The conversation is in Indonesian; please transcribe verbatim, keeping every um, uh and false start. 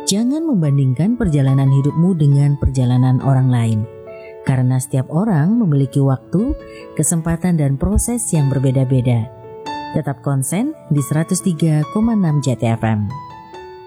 Jangan membandingkan perjalanan hidupmu dengan perjalanan orang lain, karena setiap orang memiliki waktu, kesempatan, dan proses yang berbeda-beda. Tetap konsen di seratus tiga koma enam Jati F M.